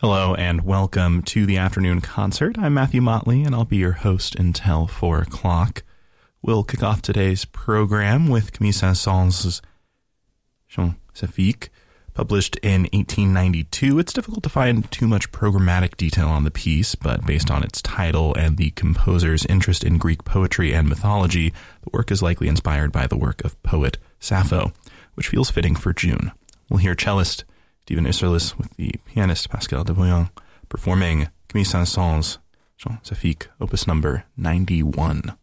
Hello and welcome to the afternoon concert. I'm Matthew Motley and I'll be your host until 4 o'clock. We'll kick off today's program with Camille Saint-Saëns' Chant Saphique, published in 1892. It's difficult to find too much programmatic detail on the piece, but based on its title and the composer's interest in Greek poetry and mythology, the work is likely inspired by the work of poet Sappho, which feels fitting for June. We'll hear cellist Stephen Isserlis with the pianist Pascal Devoyant performing Camille Saint-Saëns' Chant Saphique, opus number 91.